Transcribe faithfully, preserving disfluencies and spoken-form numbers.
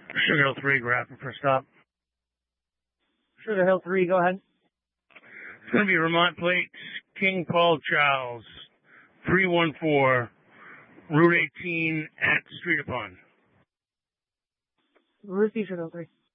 Sugar Hill three, grabbing for a stop. Sugar Hill three, go ahead. It's going to be Vermont plates, King Paul Charles, three one four, Route eighteen at Street Upon. Route Sugar Hill three.